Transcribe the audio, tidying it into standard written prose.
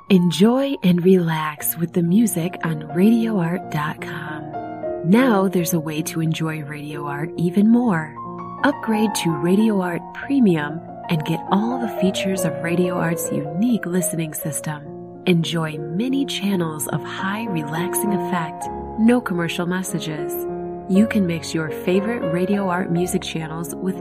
Enjoy and relax with the music on RadioArt.com. Now there's a way to enjoy Radio Art even more. Upgrade to Radio Art Premium and get all the features of Radio Art's unique listening system. Enjoy many channels of high relaxing effect, no commercial messages. You can mix your favorite Radio Art music channels with